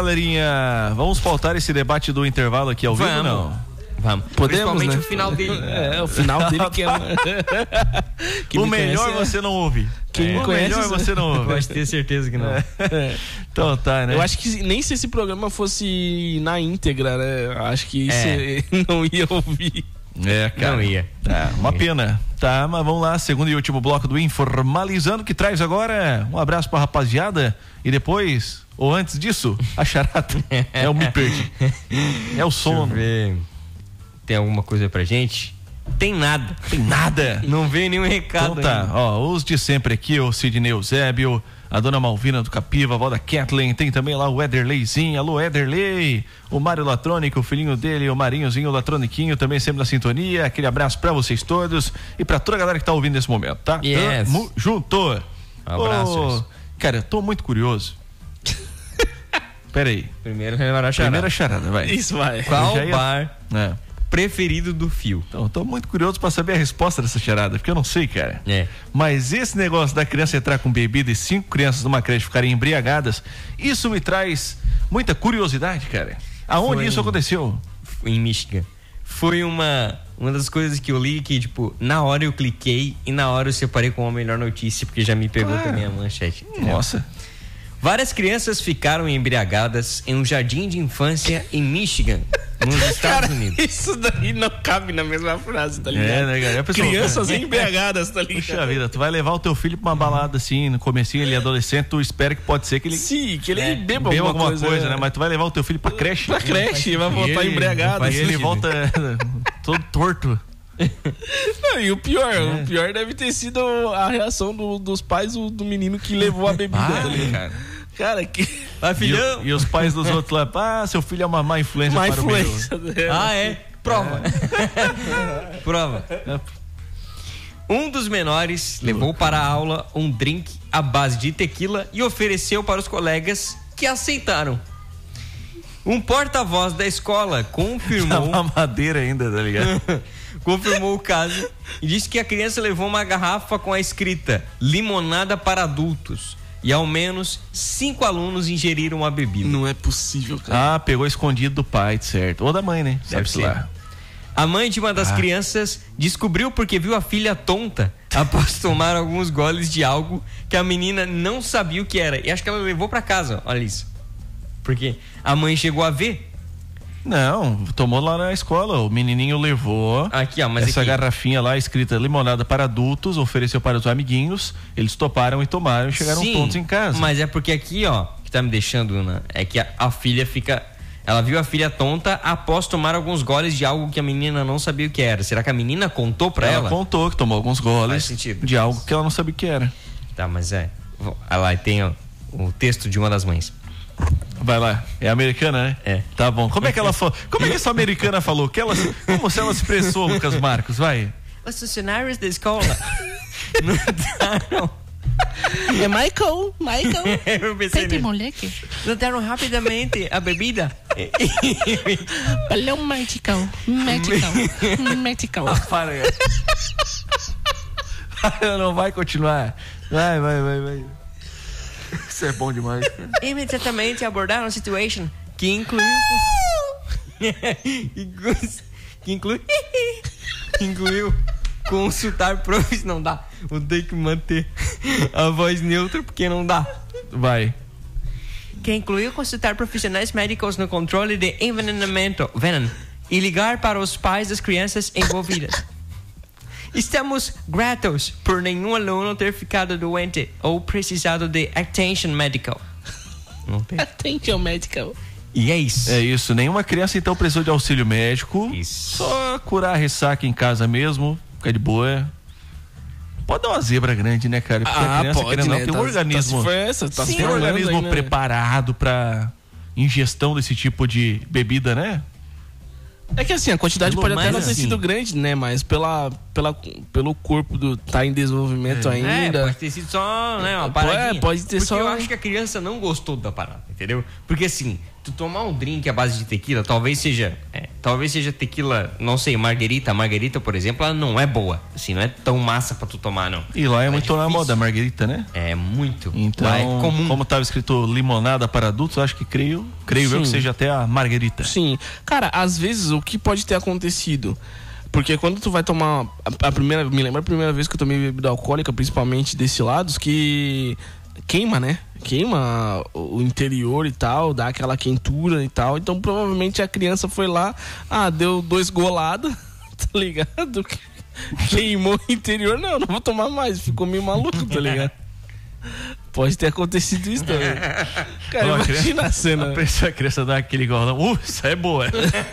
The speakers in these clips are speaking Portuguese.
galerinha, vamos pautar esse debate do intervalo aqui ao vivo, não? Vamos. Podemos, principalmente né? O final dele. O final dele que é o melhor você não ouve. Quem me conhece, melhor você não ouve. Pode ter certeza que não. Então tá, né? Eu acho que nem se esse programa fosse na íntegra, né? Acho que você não ia ouvir. Cara. Não ia. Tá, uma pena. Tá, mas vamos lá, segundo e último bloco do Informalizando, que traz agora um abraço pra rapaziada e depois, ou antes disso, a charada. É o Me Perdi. É o sono. Tem alguma coisa pra gente? Tem nada. Tem nada. Não veio nenhum recado. Então tá, ainda. ó, os de sempre aqui, o Sidney Eusébio, a dona Malvina do Capiva, a avó da Kathleen, tem também lá o Ederleyzinho, alô Ederley, o Mário Latrônico, o filhinho dele, o Marinhozinho, o Latroniquinho, também sempre na sintonia, aquele abraço pra vocês todos e pra toda a galera que tá ouvindo nesse momento, tá? Yes. Tamo junto. Abraços. Cara, eu tô muito curioso. Pera aí. Primeiro relembrar a charada. Primeira charada, vai. Isso vai. Qual Eu já ia- bar preferido do Fio? Então, eu tô muito curioso pra saber a resposta dessa charada, porque eu não sei, cara. Mas esse negócio da criança entrar com bebida e 5 crianças numa creche ficarem embriagadas, isso me traz muita curiosidade, cara. Aonde isso aconteceu? Em Michigan. Foi uma das coisas que eu li que, tipo, na hora eu cliquei e na hora eu separei como a melhor notícia, porque já me pegou também a manchete. Nossa. Várias crianças ficaram embriagadas em um jardim de infância em Michigan, nos Estados Unidos. Isso daí não cabe na mesma frase, tá ligado? Né, cara? Pessoal, Crianças embriagadas, tá ligado? Puxa vida, tu vai levar o teu filho pra uma balada assim, no comecinho, ele é adolescente, tu espera que pode ser que ele Sim, que ele beba beba alguma alguma coisa, né? Mas tu vai levar o teu filho pra creche. Pra creche, vai voltar ele- embriagado. E ele sentido. volta todo torto. Não, e o pior deve ter sido a reação dos pais do menino que levou a bebida, tá ligado? Cara, que Ah, filhão! E os pais dos outros lá, seu filho é uma má influência má para o meu. influência dela. Ah, é? Prova. Prova. Um dos menores levou para a aula um drink à base de tequila e ofereceu para os colegas que aceitaram. Um porta-voz da escola confirmou Uma madeira ainda, tá ligado? confirmou o caso e disse que a criança levou uma garrafa com a escrita limonada para adultos e ao menos 5 alunos ingeriram a bebida. Não é possível, cara. Ah, pegou escondido do pai, certo. Ou da mãe, né? Deve Sabe-se ser. lá. A mãe de uma das crianças descobriu porque viu a filha tonta após tomar alguns goles de algo que a menina não sabia o que era. E acho que ela levou pra casa, olha isso. Porque a mãe chegou a ver. Não, tomou lá na escola. O menininho levou Aqui, ó, mas essa aqui. garrafinha lá escrita limonada para adultos, ofereceu para os amiguinhos, eles toparam e tomaram e chegaram Sim, tontos em casa. Mas é porque aqui, ó, que tá me deixando, né, é que a filha fica... Ela viu a filha tonta após tomar alguns goles de algo que a menina não sabia o que era. Será que a menina contou pra ela? Ela contou que tomou alguns Faz goles sentido. de algo que ela não sabia o que era. Tá, mas é... Olha lá, tem ó, o texto de uma das mães. Vai lá, é americana, né? É. Tá bom. Como é que ela falou? Como é que essa americana falou? Como se ela se expressou, Lucas Marcos? Vai. Os funcionários da escola notaram... É Michael. Eu pensei Pepe, nisso. moleque. Notaram rapidamente a bebida. Balão medical. Para aí. Não vai continuar. Vai. Isso é bom demais, cara. Imediatamente abordaram a situation que incluiu incluiu consultar profissional. Não dá. Vou ter que manter a voz neutra porque não dá. Vai. Que incluiu consultar profissionais médicos no controle de envenenamento venom e ligar para os pais das crianças envolvidas. Estamos gratos por nenhum aluno ter ficado doente ou precisado de attention medical. Não tem. Attention medical. E é isso. É isso. Nenhuma criança então precisou de auxílio médico. Isso. Só curar a ressaca em casa mesmo. Ficar de boa. Pode dar uma zebra grande, né, cara? Porque a criança, querendo ou não, tem um organismo. Tem um organismo preparado pra ingestão desse tipo de bebida, né? É que assim, a quantidade Pelo pode até mais não ter assim. sido grande, né? Mas pelo corpo tá em desenvolvimento ainda. Pode ter sido só, né, uma paradinha. Pode ter porque só. eu acho que a criança não gostou da parada, entendeu? Porque assim, tu tomar um drink à base de tequila, talvez seja tequila, não sei, marguerita. A marguerita, por exemplo, ela não é boa. Assim, não é tão massa pra tu tomar, não. E lá é muito difícil. na moda a marguerita, né? É muito. Então, lá é comum. como estava escrito limonada para adultos, acho que creio eu que seja até a marguerita. Sim. Cara, às vezes o que pode ter acontecido? Porque quando tu vai tomar me lembro a primeira vez que eu tomei bebida alcoólica, principalmente desse lado, que queima, né? Queima o interior e tal, dá aquela quentura e tal. Então provavelmente a criança foi lá, deu 2 goladas, tá ligado? Queimou o interior, não vou tomar mais, ficou meio maluco, tá ligado? Pode ter acontecido isso também. Cara, imagina a cena. A criança dá aquele golão. Essa é boa.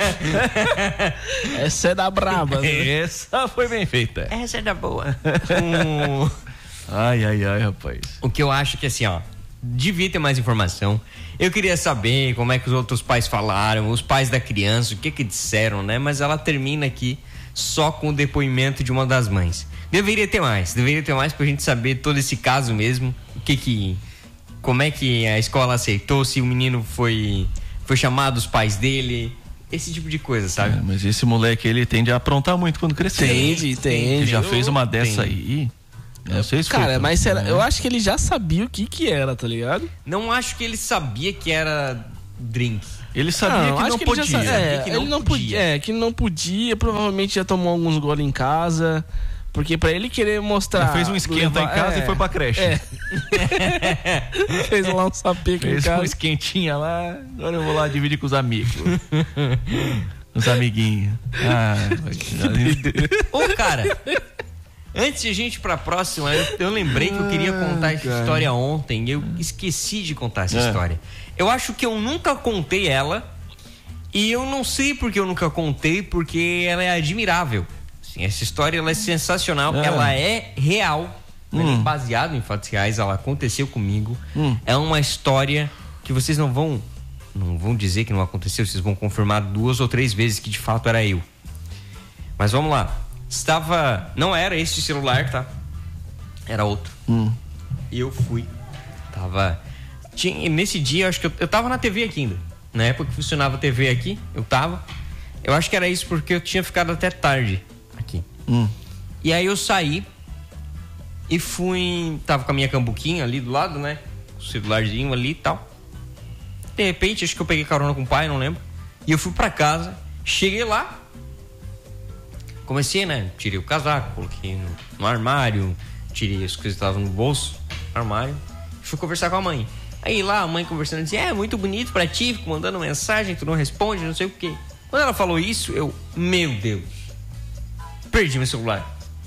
Essa é da braba. Né? Essa foi bem feita. Essa é da boa. Ai, rapaz. O que eu acho que assim, ó, devia ter mais informação. Eu queria saber como é que os outros pais falaram, os pais da criança, o que disseram, né? Mas ela termina aqui só com o depoimento de uma das mães. Deveria ter mais pra gente saber todo esse caso mesmo. Como é que a escola aceitou, se o menino foi chamado os pais dele, esse tipo de coisa, sabe? Mas esse moleque, ele tende a aprontar muito quando crescer. Tende. Ele já fez uma dessa aí. Não sei se cara, mas eu acho que ele já sabia o que era, tá ligado? Não acho que ele sabia que era drink. Ele sabia que não podia. Que não podia, provavelmente já tomou alguns goles em casa. Porque pra ele querer mostrar... Já fez um esquenta em casa e foi pra creche. Fez lá um sapeco em casa. Fez um esquentinha lá, agora eu vou lá dividir com os amigos. Os amiguinhos. Ô, cara, antes de a gente ir pra próxima, eu lembrei que eu queria contar essa história ontem. Eu esqueci de contar essa história. Eu acho que eu nunca contei ela. E eu não sei porque eu nunca contei, porque ela é admirável. Essa história ela é sensacional, ela é real, ela é baseada em fatos reais, ela aconteceu comigo. É uma história que vocês não vão dizer que não aconteceu, vocês vão confirmar 2 ou 3 vezes que de fato era eu. Mas vamos lá. Não era esse celular, tá? Era outro. Eu fui. Nesse dia, acho que eu tava na TV aqui ainda. Na época que funcionava a TV aqui, eu tava. Eu acho que era isso porque eu tinha ficado até tarde. E aí eu saí e fui, tava com a minha cambuquinha ali do lado, né, o celularzinho ali e tal. De repente, acho que eu peguei carona com o pai, não lembro. E eu fui pra casa, cheguei lá, comecei, né, tirei o casaco, coloquei no armário, tirei as coisas que estavam no bolso, armário, e fui conversar com a mãe. Aí lá a mãe conversando, dizia, é muito bonito pra ti, fico mandando mensagem, tu não responde, não sei o quê. Quando ela falou isso, meu Deus, perdi meu celular.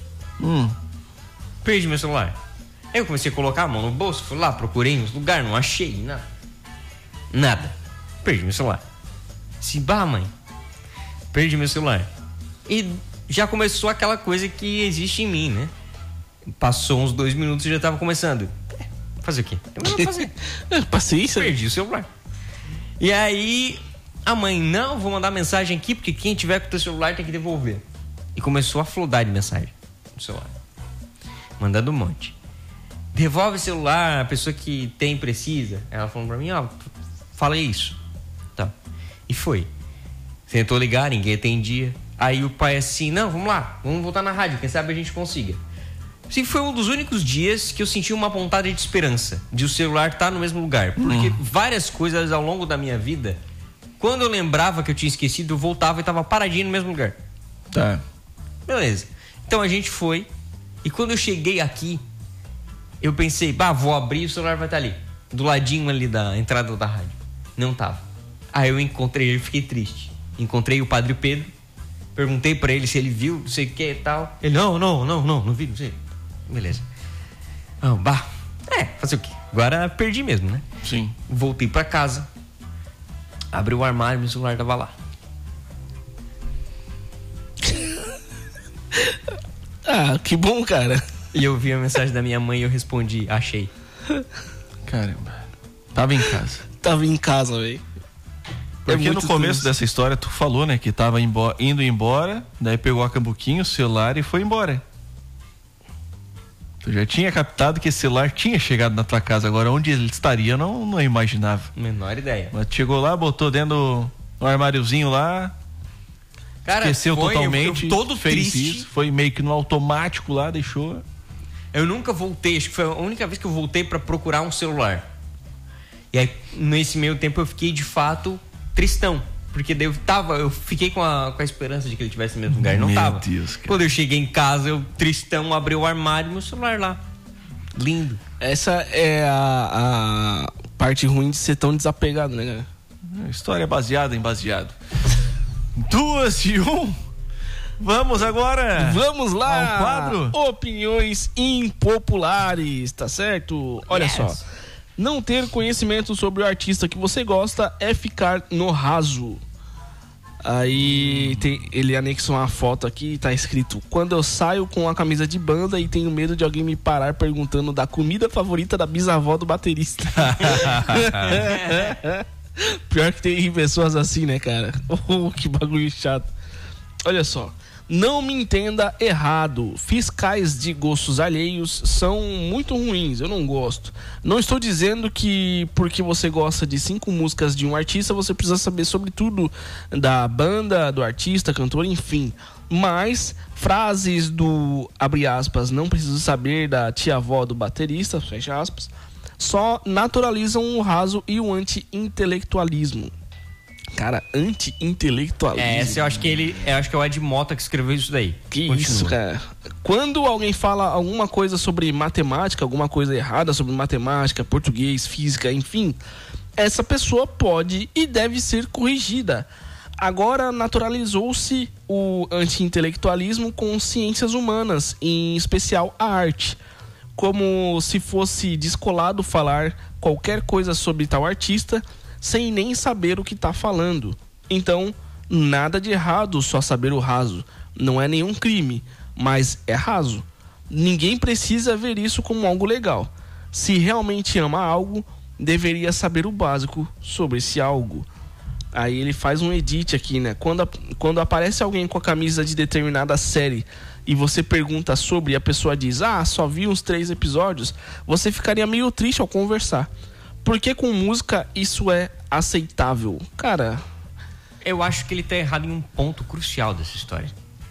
Perdi meu celular. Aí eu comecei a colocar a mão no bolso, fui lá, procurei nos lugares, não achei nada. Perdi meu celular. Mãe, perdi meu celular. E já começou aquela coisa que existe em mim, né? Passou uns 2 minutos e já tava começando. Fazer o quê? Eu vou fazer. Passei isso. Perdi o celular. E aí a mãe, não, vou mandar mensagem aqui, porque quem tiver com o teu celular tem que devolver. E começou a flodar de mensagem no celular. Mandando um monte. Devolve o celular, a pessoa que tem precisa. Ela falando pra mim, falei isso. Tá. E foi. Tentou ligar, ninguém atendia. Aí o pai assim, não, vamos lá, vamos voltar na rádio, quem sabe a gente consiga. Sim, foi um dos únicos dias que eu senti uma pontada de esperança de o celular estar no mesmo lugar. Porque várias coisas ao longo da minha vida, quando eu lembrava que eu tinha esquecido, eu voltava e estava paradinho no mesmo lugar. Tá. Beleza. Então a gente foi. E quando eu cheguei aqui, eu pensei, vou abrir e o celular vai estar ali. Do ladinho ali da entrada da rádio. Não tava. Aí eu encontrei ele e fiquei triste. Encontrei o Padre Pedro. Perguntei pra ele se ele viu, não sei o que e tal. Ele, não vi, não sei. Beleza. Fazer o quê? Agora perdi mesmo, né? Sim. Voltei pra casa. Abri o armário e meu celular tava lá. Que bom, cara. E eu vi a mensagem da minha mãe e eu respondi, achei. Caramba. Tava em casa. Tava em casa, velho. Porque no começo dessa história tu falou, né, que tava indo embora, daí pegou a cambuquinha, o celular e foi embora. Tu já tinha captado que esse celular tinha chegado na tua casa. Agora, onde ele estaria, eu não imaginava. Menor ideia. Mas chegou lá, botou dentro do armáriozinho lá. Cara, esqueceu totalmente. Eu todo fez triste. isso. Foi meio que no automático lá, deixou. Eu nunca voltei, acho que foi a única vez que eu voltei pra procurar um celular. E aí, nesse meio tempo, eu fiquei de fato tristão. Porque daí eu fiquei com a esperança de que ele tivesse no mesmo lugar. E não tava. Deus, cara. Quando eu cheguei em casa, eu tristão, abri o armário e meu celular lá. Lindo. Essa é a parte ruim de ser tão desapegado, né, cara? História baseada em baseado. 2-1. Vamos agora. Vamos lá. Ao quadro. Opiniões impopulares, tá certo? Olha Yes. só. Não ter conhecimento sobre o artista que você gosta é ficar no raso. Aí ele anexou uma foto aqui e tá escrito: quando eu saio com a camisa de banda e tenho medo de alguém me parar perguntando da comida favorita da bisavó do baterista. Pior que tem pessoas assim, né, cara? Oh, que bagulho chato. Olha só. Não me entenda errado. Fiscais de gostos alheios são muito ruins. Eu não gosto. Não estou dizendo que porque você gosta de 5 músicas de um artista, você precisa saber sobre tudo da banda, do artista, cantor, enfim. Mas frases do, abre aspas, não preciso saber da tia-avó do baterista, fecha aspas, só naturalizam o raso e o anti-intelectualismo. Cara, anti-intelectualismo. Essa eu acho que é o Ed Mota que escreveu isso daí. Que Continua. isso, cara. Quando alguém fala alguma coisa sobre matemática, alguma coisa errada sobre matemática, português, física, enfim, essa pessoa pode e deve ser corrigida. Agora naturalizou-se o anti-intelectualismo com ciências humanas, em especial a arte. Como se fosse descolado falar qualquer coisa sobre tal artista sem nem saber o que está falando. Então, nada de errado só saber o raso. Não é nenhum crime, mas é raso. Ninguém precisa ver isso como algo legal. Se realmente ama algo, deveria saber o básico sobre esse algo. Aí ele faz um edit aqui, né? Quando aparece alguém com a camisa de determinada série e você pergunta sobre e a pessoa diz: só vi uns 3 episódios, você ficaria meio triste ao conversar. Porque com música isso é aceitável. Cara, Eu acho que ele tá errado em um ponto crucial dessa história.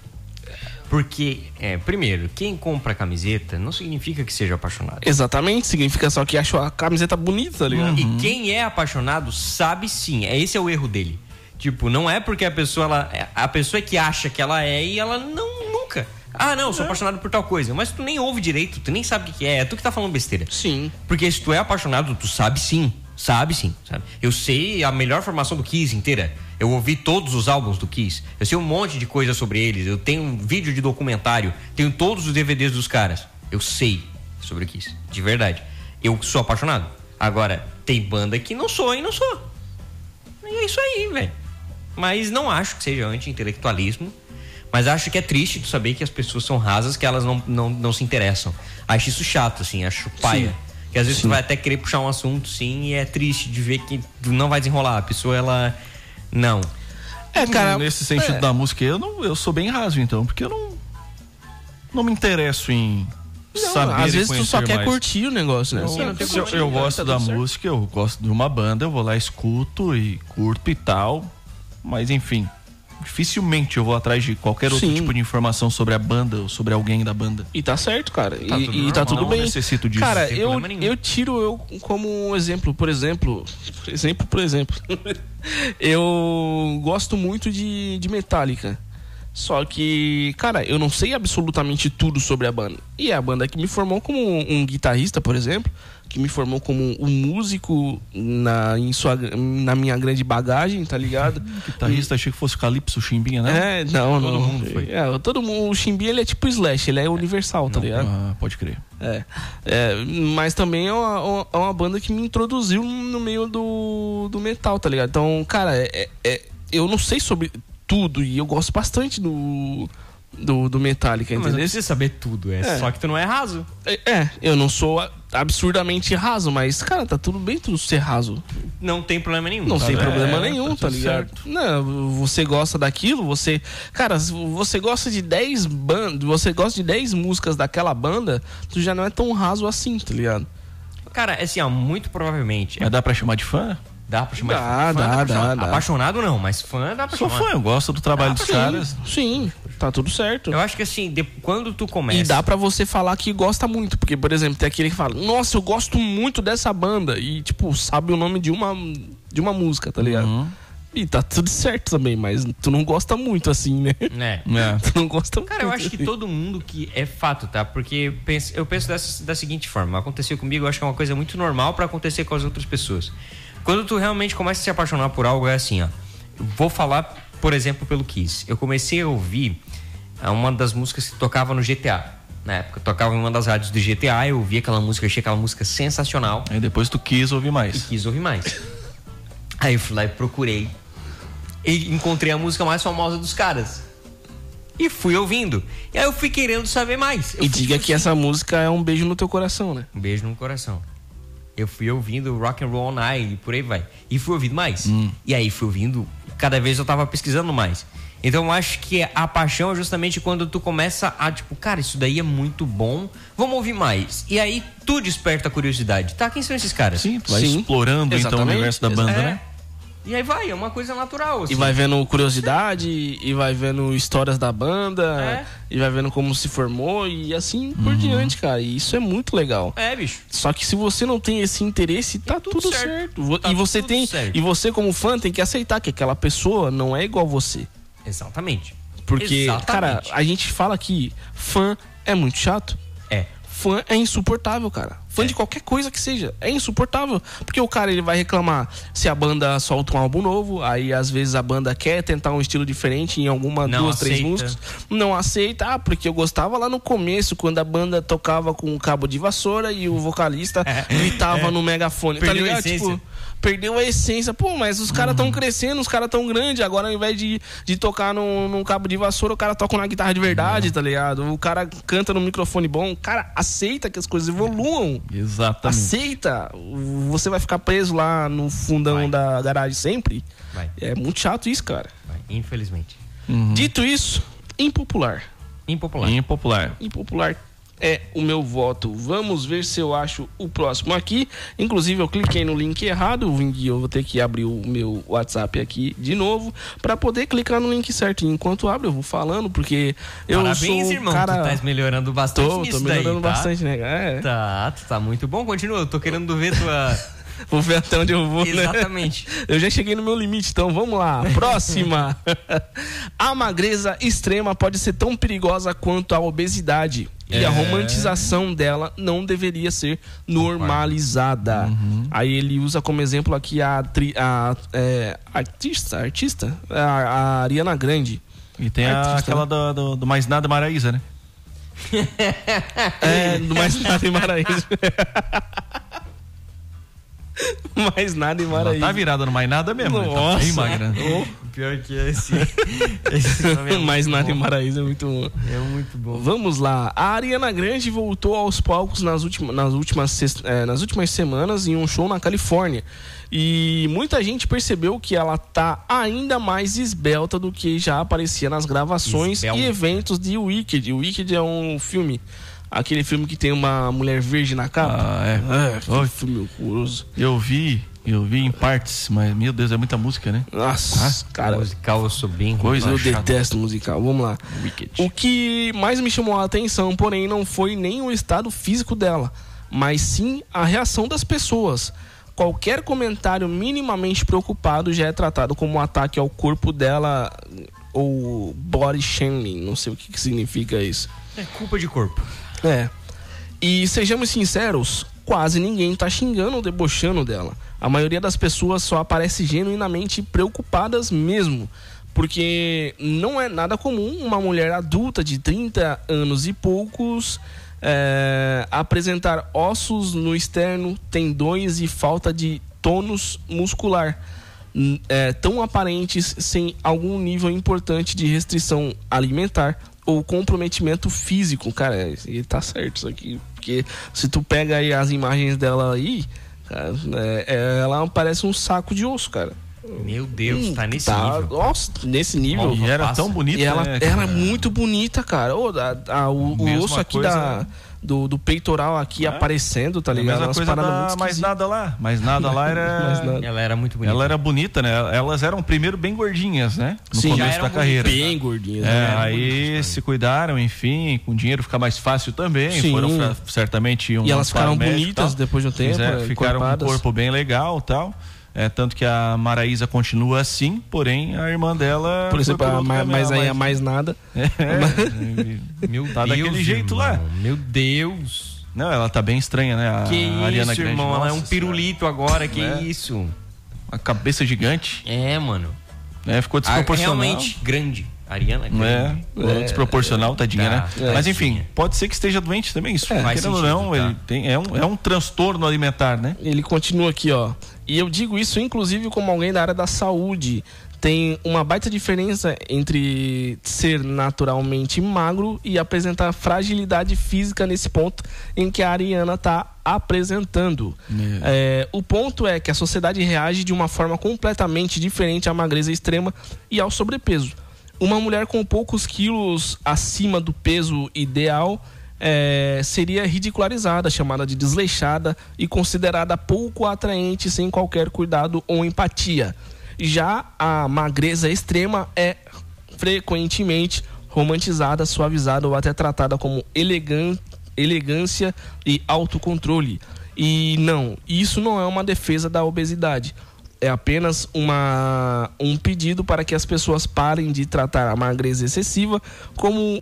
Porque, primeiro, quem compra a camiseta não significa que seja apaixonado. exatamente, significa só que achou a camiseta bonita, tá ligado? E quem é apaixonado sabe sim. Esse é o erro dele. Tipo, não é porque a pessoa é que acha que ela é e ela nunca. Não, eu sou apaixonado por tal coisa. Mas tu nem ouve direito, tu nem sabe o que é. É tu que tá falando besteira. Sim. Porque se tu é apaixonado, tu sabe sim. Sabe sim. Eu sei a melhor formação do Kiss inteira. Eu ouvi todos os álbuns do Kiss. Eu sei um monte de coisa sobre eles. Eu tenho um vídeo de documentário. Tenho todos os DVDs dos caras. Eu sei sobre o Kiss. De verdade. Eu sou apaixonado. Agora, tem banda que não sou e não sou. E é isso aí, velho. Mas não acho que seja anti-intelectualismo. Mas acho que é triste tu saber que as pessoas são rasas, que elas não se interessam. Acho isso chato, assim. Acho paia. Sim. Que às vezes tu vai até querer puxar um assunto, sim, e é triste de ver que não vai desenrolar. A pessoa, ela... Não. Cara, Nesse sentido da música, eu sou bem raso, então, porque eu não me interesso em saber às e vezes tu só conhecer quer mais. curtir o negócio, né? Eu gosto da música, eu gosto de uma banda, eu vou lá, escuto e curto e tal, mas enfim, dificilmente eu vou atrás de qualquer outro tipo de informação sobre a banda ou sobre alguém da banda. E tá certo, cara. Tá tudo E normal, tá tudo não bem. necessito disso. Cara, Sem problema nenhum. eu tiro como um exemplo. Por exemplo. Eu gosto muito de Metallica. Só que, cara, eu não sei absolutamente tudo sobre a banda. E é a banda que me formou como um guitarrista, por exemplo, que me formou como um músico na minha grande bagagem, tá ligado? Guitarrista, achei que fosse Calypso, Chimbinha, né? Não. Todo mundo foi. Todo mundo, o Chimbinha, ele é tipo Slash, ele é universal, tá ligado? Pode crer. Mas também é uma banda que me introduziu no meio do metal, tá ligado? Então, cara, eu não sei sobre tudo e eu gosto bastante do Metallica, Mas não entendeu? precisa saber tudo, só que tu não é raso. Eu não sou absurdamente raso, mas, cara, tá tudo bem tudo ser raso. Não tem problema nenhum. Não tem problema nenhum, tá tá ligado? Não, você gosta daquilo, você... Cara, você gosta de 10 bandas, você gosta de 10 músicas daquela banda, tu já não é tão raso assim, tá ligado? Cara, assim, ó, muito provavelmente... Mas dá pra chamar de fã? Dá pra chamar Dá, de fã? dá. Apaixonado não, mas fã dá pra Sou chamar. fã, eu gosto do trabalho dos caras. Sim, tá tudo certo. Eu acho que assim, quando tu começa... E dá pra você falar que gosta muito, porque, por exemplo, tem aquele que fala, nossa, eu gosto muito dessa banda, e, tipo, sabe o nome de uma música, tá ligado? Uhum. E tá tudo certo também, mas tu não gosta muito assim, né? É. Tu não gosta muito. Cara, eu acho que todo mundo que é fato, tá? Porque eu penso da seguinte forma, aconteceu comigo, eu acho que é uma coisa muito normal pra acontecer com as outras pessoas. Quando tu realmente começa a se apaixonar por algo, é assim, ó. Vou falar, por exemplo, pelo Kiss. Eu comecei a ouvir uma das músicas que tocava no GTA. Na época, tocava em uma das rádios do GTA, eu ouvi aquela música, eu achei aquela música sensacional. Aí depois tu quis ouvir E mais. quis ouvir mais. Aí eu fui lá e procurei. E encontrei a música mais famosa dos caras. E fui ouvindo. E aí eu fui querendo saber mais. E diga que essa música é um beijo no teu coração, né? Um beijo no coração. Eu fui ouvindo Rock and Roll All Night e por aí vai. E fui ouvindo mais. E aí fui ouvindo, cada vez eu tava pesquisando mais. Então eu acho que a paixão é justamente quando tu começa a, tipo, cara, isso daí é muito bom, vamos ouvir mais. E aí tu desperta a curiosidade. Tá, quem são esses caras? Sim, tu vai Sim, explorando então o exatamente. universo da banda, É. né? E aí vai, é uma coisa natural, assim. E vai vendo curiosidade, e vai vendo histórias da banda, É. e vai vendo como se formou, e assim por diante, cara. E isso é muito legal. É, bicho. Só que se você não tem esse interesse, tá tudo tudo certo. certo. Tá E você tudo tem, certo. e você como fã tem que aceitar que aquela pessoa não é igual você. Exatamente. Porque, Exatamente. cara, a gente fala que fã é muito chato. É. Fã é insuportável, cara. Fã de qualquer coisa que seja. É insuportável. Porque o cara, ele vai reclamar se a banda solta um álbum novo. Aí, às vezes, a banda quer tentar um estilo diferente em alguma, Não 2, 3 aceita. músicas. Não aceita. Ah, porque eu gostava lá no começo, quando a banda tocava com um cabo de vassoura e o vocalista gritava no megafone. Perdeu tá ligado? a essência. Tipo, perdeu a essência. Pô, mas os caras tão crescendo, os caras tão grandes. Agora, ao invés de tocar num cabo de vassoura, o cara toca na guitarra de verdade, tá ligado? O cara canta no microfone bom. Cara, aceita que as coisas evoluam. Exatamente. Aceita. Você vai ficar preso lá no fundão Vai. da garagem sempre? Vai. É muito chato isso, cara. Vai. Infelizmente. Dito isso, impopular. Impopular. Impopular. Impopular é o meu voto. Vamos ver se eu acho o próximo aqui. Inclusive, eu cliquei no link errado. Eu vou ter que abrir o meu WhatsApp aqui de novo para poder clicar no link certinho. Enquanto abre, eu vou falando, porque eu Parabéns, sou irmão. cara... Tu tá melhorando bastante Tô nisso melhorando daí, tá? bastante, né? É. Tá, tu tá muito bom. Continua, eu tô querendo ver tua... Vou ver até onde eu vou, né? Exatamente. Eu já cheguei no meu limite, então vamos lá. Próxima. A magreza extrema pode ser tão perigosa quanto a obesidade. E a romantização dela não deveria ser normalizada. Aí ele usa como exemplo aqui a artista, a Ariana Grande. E tem Artista, aquela do Mais Nada Maraísa, né? Do Mais Nada em Maraíza. Mais Nada em Ela Maraíza. tá virada no Mais Nada mesmo, né? Tá bem Nossa. magra. Pior que esse nome é Mais muito Nada em bom. Maraíza é muito bom. É muito bom. Vamos lá. A Ariana Grande voltou aos palcos nas últimas semanas em um show na Califórnia. E muita gente percebeu que ela tá ainda mais esbelta do que já aparecia nas gravações Esbelta. e eventos de Wicked. O Wicked é um filme, aquele filme que tem uma mulher verde na capa. Ah, é. Que filme horroroso. Eu vi em partes, mas meu Deus, é muita música, né? Nossa, cara. Musical eu sou bem Coisa Eu chata. detesto musical. Vamos lá. Wicked. O que mais me chamou a atenção, porém, não foi nem o estado físico dela, mas sim a reação das pessoas. Qualquer comentário minimamente preocupado já é tratado como um ataque ao corpo dela, ou body shaming, não sei o que significa isso. É culpa de corpo. É. E sejamos sinceros, quase ninguém tá xingando ou debochando dela. A maioria das pessoas só aparece genuinamente preocupadas mesmo. Porque não é nada comum uma mulher adulta de 30 anos e poucos apresentar ossos no externo, tendões e falta de tônus muscular tão aparentes sem algum nível importante de restrição alimentar ou comprometimento físico. Cara, tá certo isso aqui. porque se tu pega aí as imagens dela aí, cara, ela parece um saco de osso, cara. Meu Deus, tá nesse nível. Nossa, nesse nível. E era tão bonita, E ela, né, ela é cara? muito bonita, cara. O Mesma osso aqui coisa- do peitoral aqui aparecendo, tá A ligado? mesma Umas coisa paradas da muito mais esquisitas. nada lá. Mais nada lá era. Mais nada. Ela era muito bonita. Ela era bonita, né? Elas eram primeiro bem gordinhas, né? No Sim, já começo eram da carreira. Bem gordinha. Aí se cuidaram, enfim, com dinheiro fica mais fácil também. Sim. Foram certamente E elas ficaram bonitas depois de um tempo, ficaram com um encorpadas. corpo bem legal, tal. Tanto que a Maraísa continua assim, porém a irmã dela. Por exemplo, foi por outro caminho, mas aí mas- a mais nada. Meu Tá Deus, daquele jeito lá. irmão. Meu Deus. Não, ela tá bem estranha, né? A Que Ariana isso, Grande. irmão. Ela é um Nossa pirulito agora, que É. isso. A cabeça gigante, É, mano. né? Ficou desproporcional. Realmente grande. Ariana É, grande. ficou desproporcional, tadinha, Tá, né? Mas enfim, tadinha. pode ser que esteja doente também, isso. faz Querendo ou sentido, não, tá. ele tem, é um transtorno alimentar, né? Ele continua aqui, ó. E eu digo isso, inclusive, como alguém da área da saúde. Tem uma baita diferença entre ser naturalmente magro e apresentar fragilidade física nesse ponto em que a Ariana tá apresentando. O ponto é que a sociedade reage de uma forma completamente diferente à magreza extrema e ao sobrepeso. Uma mulher com poucos quilos acima do peso ideal seria ridicularizada, chamada de desleixada e considerada pouco atraente sem qualquer cuidado ou empatia. Já a magreza extrema é frequentemente romantizada, suavizada ou até tratada como elegância e autocontrole. E não, isso não é uma defesa da obesidade. É apenas um pedido para que as pessoas parem de tratar a magreza excessiva como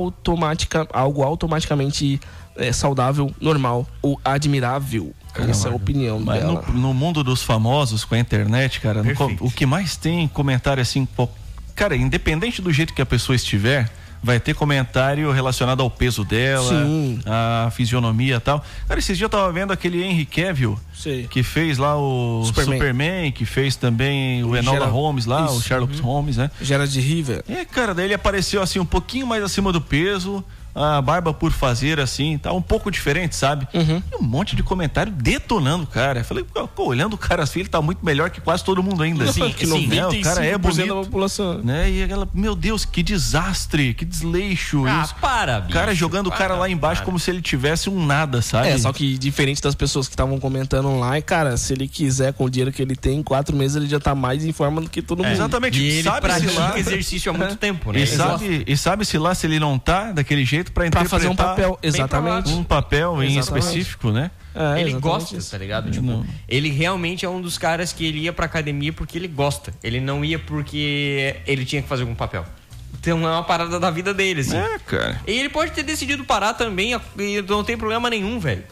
algo automaticamente saudável, normal ou admirável. Essa é a opinião Mas dela. no mundo dos famosos, com a internet, cara, Perfeito. o que mais tem comentário assim, cara, independente do jeito que a pessoa estiver, vai ter comentário relacionado ao peso dela, Sim. à fisionomia e tal. Cara, esses dias eu tava vendo aquele Henry Cavill, Sei. que fez lá o Superman, que fez também o Enola Holmes lá, o Isso. Sherlock Holmes, né? Gerard River. Cara, daí ele apareceu assim um pouquinho mais acima do peso, a barba por fazer assim, tá um pouco diferente, sabe? E um monte de comentário detonando o cara. Eu falei, pô, olhando o cara assim, ele tá muito melhor que quase todo mundo ainda. Sim, que sim. 95% O cara é bonito, da população. né? E aquela, meu Deus, que desastre, que desleixo isso. Para, O bicho. cara jogando o cara lá embaixo como se ele tivesse um nada, sabe? Só que diferente das pessoas que estavam comentando lá, e cara, se ele quiser, com o dinheiro que ele tem, em 4 meses ele já tá mais em forma do que todo mundo. Exatamente. E ele Sabe-se lá, pratica exercício há muito tempo, né? e sabe-se lá se ele não tá daquele jeito pra Pra interpretar fazer um papel, exatamente. um papel em Exatamente. específico, né? Ele exatamente gosta, isso. tá ligado? Tipo, Não. ele realmente é um dos caras que ele ia pra academia porque ele gosta. Ele não ia porque ele tinha que fazer algum papel. Então é uma parada da vida dele, assim. Cara. E ele pode ter decidido parar também e não tem problema nenhum, velho.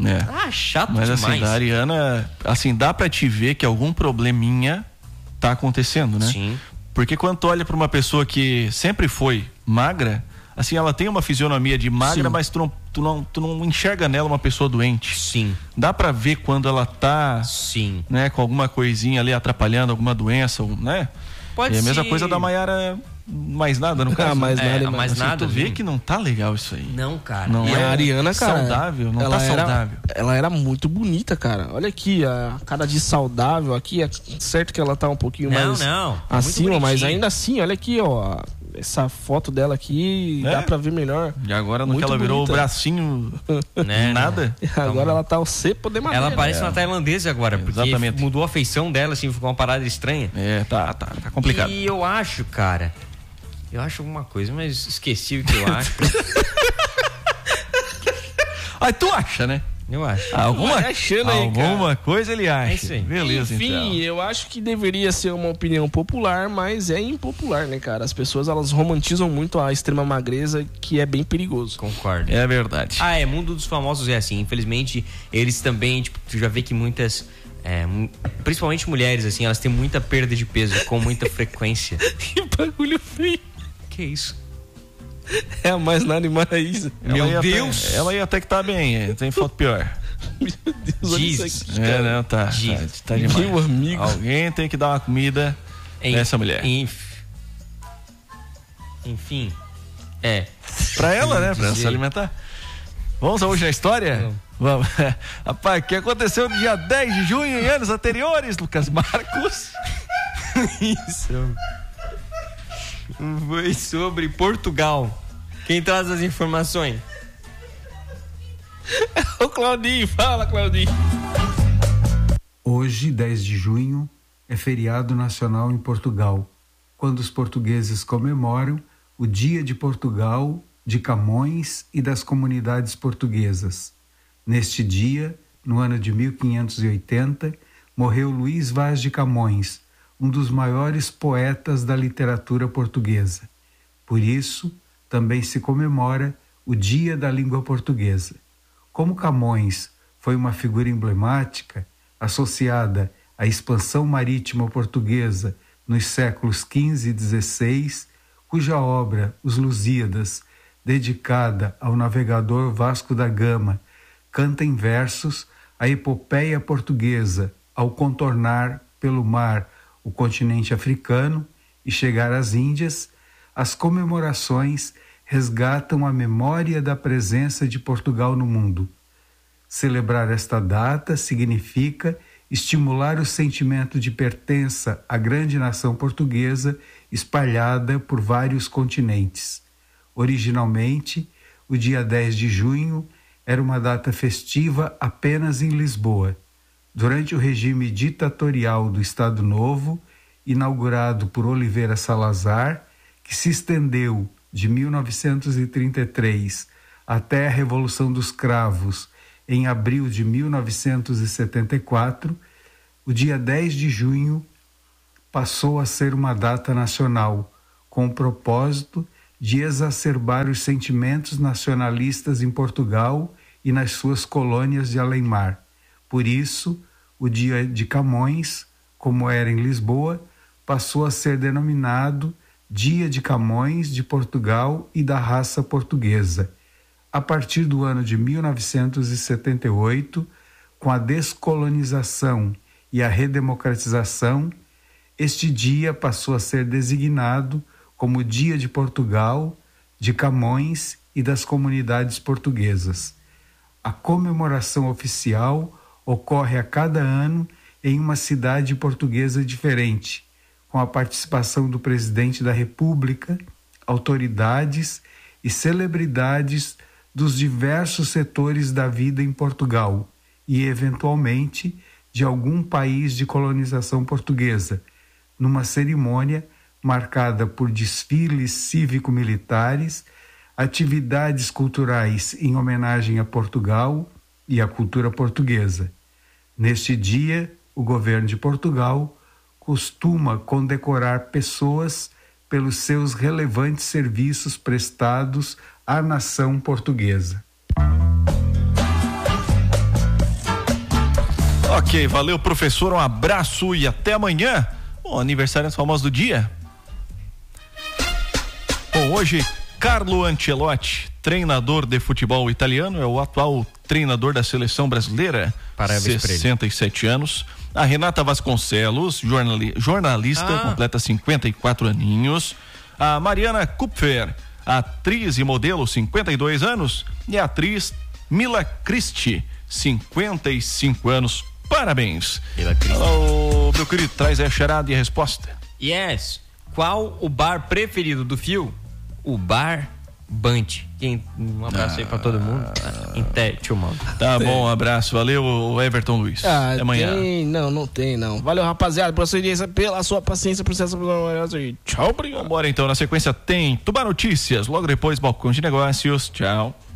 Chato Mas demais. assim, da Ariana, assim, dá pra te ver que algum probleminha tá acontecendo, né? Sim. Porque quando tu olha pra uma pessoa que sempre foi magra, assim, ela tem uma fisionomia de magra, Sim. mas tu não enxerga nela uma pessoa doente. Sim. Dá pra ver quando ela tá, Sim. né, com alguma coisinha ali atrapalhando, alguma doença, né? Pode E a mesma ser. coisa da Maiara, mais nada no caso. mais né? nada, a mais Assim, nada. tu vê viu? que não tá legal isso aí. Não, cara. Não E é a Ariana, cara, saudável, não ela tá era, saudável. Ela era muito bonita, cara. Olha aqui, a cara de saudável aqui, é certo que ela tá um pouquinho mais Muito acima, mas bonitinha. ainda assim, olha aqui, ó, essa foto dela aqui, É? dá pra ver melhor. E agora no que Muito ela virou bonita. o bracinho, Né? nada. Agora ela tá o cepo de madeira. Ela parece uma tailandesa agora, porque Exatamente. mudou a feição dela, assim, ficou uma parada estranha. Tá complicado. E eu acho, cara. Eu acho alguma coisa, mas esqueci o que eu acho. Aí tu acha, né? Eu acho. Alguma coisa ele acha. É isso aí. Beleza, Enfim, então. eu acho que deveria ser uma opinião popular, mas é impopular, né, cara? As pessoas, elas romantizam muito a extrema magreza, que é bem perigoso. Concordo. É verdade. Mundo dos famosos é assim. Infelizmente, eles também, tipo, tu já vê que muitas. Principalmente mulheres, assim, elas têm muita perda de peso com muita frequência. Que bagulho feio. Que isso? É a mais nada e Maraísa. Meu Deus! Ela ia até que tá bem, tem foto pior. Meu Deus, olha isso Jesus. aqui. Não, tá Jesus. demais. Meu amigo. Alguém tem que dar uma comida nessa mulher. Enfim. Pra ela, né? Pra dizer. se alimentar. Vamos hoje na história? Vamos. Rapaz, o que aconteceu no dia 10 de junho em anos anteriores, Lucas Marcos? Isso. Foi sobre Portugal. Quem traz as informações? O Claudinho, fala, Claudinho. Hoje, 10 de junho, é feriado nacional em Portugal, quando os portugueses comemoram o Dia de Portugal, de Camões e das comunidades portuguesas. Neste dia, no ano de 1580, morreu Luís Vaz de Camões, um dos maiores poetas da literatura portuguesa. Por isso, também se comemora o Dia da Língua Portuguesa. Como Camões foi uma figura emblemática, associada à expansão marítima portuguesa nos séculos XV e XVI, cuja obra, Os Lusíadas, dedicada ao navegador Vasco da Gama, canta em versos a epopeia portuguesa ao contornar pelo mar o continente africano e chegar às Índias, as comemorações resgatam a memória da presença de Portugal no mundo. Celebrar esta data significa estimular o sentimento de pertença à grande nação portuguesa espalhada por vários continentes. Originalmente, o dia 10 de junho era uma data festiva apenas em Lisboa. Durante o regime ditatorial do Estado Novo, inaugurado por Oliveira Salazar, que se estendeu de 1933 até a Revolução dos Cravos, em abril de 1974, o dia 10 de junho passou a ser uma data nacional, com o propósito de exacerbar os sentimentos nacionalistas em Portugal e nas suas colônias de além-mar. Por isso, o Dia de Camões, como era em Lisboa, passou a ser denominado Dia de Camões de Portugal e da raça portuguesa. A partir do ano de 1978, com a descolonização e a redemocratização, este dia passou a ser designado como Dia de Portugal, de Camões e das comunidades portuguesas. A comemoração oficial ocorre a cada ano em uma cidade portuguesa diferente, com a participação do presidente da República, autoridades e celebridades dos diversos setores da vida em Portugal e, eventualmente, de algum país de colonização portuguesa, numa cerimônia marcada por desfiles cívico-militares, atividades culturais em homenagem a Portugal e à cultura portuguesa. Neste dia, o governo de Portugal costuma condecorar pessoas pelos seus relevantes serviços prestados à nação portuguesa. Ok, valeu, professor, um abraço e até amanhã. Bom, aniversário famoso do dia. Bom, hoje, Carlo Ancelotti, treinador de futebol italiano, é o atual treinador da seleção brasileira, parabéns, 67 anos. A Renata Vasconcelos, jornalista, completa 54 aninhos. A Mariana Kupfer, atriz e modelo, 52 anos. E a atriz Mila Christie, 55 anos. Parabéns. Mila Christie. Ô, meu querido, traz aí a charada e a resposta. Yes. Qual o bar preferido do Fio? O Bar Band. Um abraço aí pra todo mundo. Tchau, mano. Tá bom, um abraço. Valeu, Everton Luiz. Até amanhã. Não tem não. Valeu, rapaziada, pela sua audiência, pela sua paciência, processo. Tchau, obrigado. Vambora então, na sequência tem Tubar Notícias, logo depois Balcão de Negócios. Tchau.